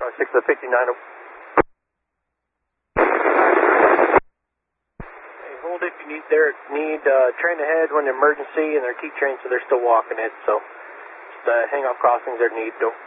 6 to 59. Hold if you need train ahead when emergency, and they're T-train, so they're still walking it, so just hang off crossings there need, don't